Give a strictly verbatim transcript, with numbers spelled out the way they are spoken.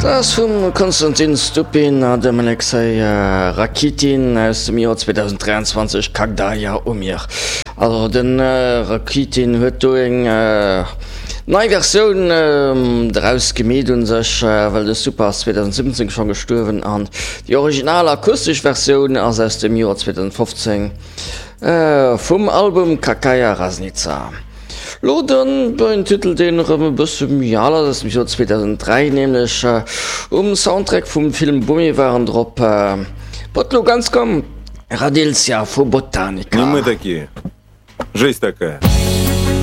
Das vum Konstantin Stupin a dem Alexei äh, Rakitin aus dem Jahr zweitausenddreiundzwanzig kak da ja um mir. Also den äh, Rakitin huet do eng äh, neue Version äh, daraus gemet und sech äh, weil de Super zweitausendsiebzehn schon gestorben an die originale akustische Version as aus dem Jahr zweitausendfünfzehn äh, vom Album Kakaya Raznica. Loden beim Titel den bëssen Jaler das im Jahr zweitausenddrei nämlich äh, um Soundtrack vom Film Bumi waren drop äh, Potlo ganz kom Раделься фу ботаника. Ну мы такие. Жизнь такая.